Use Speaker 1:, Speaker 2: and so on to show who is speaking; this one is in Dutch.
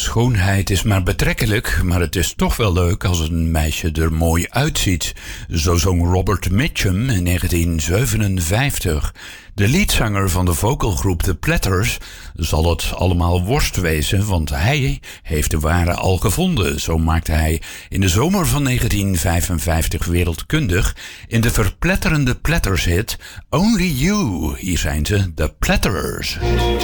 Speaker 1: Schoonheid is maar betrekkelijk, maar het is toch wel leuk als een meisje er mooi uitziet. Zo zong Robert Mitchum in 1957. De leadzanger van de vocalgroep The Platters zal het allemaal worst wezen, want hij heeft de ware al gevonden. Zo maakte hij in de zomer van 1955 wereldkundig in de verpletterende Platters-hit Only You. Hier zijn ze, The Platters.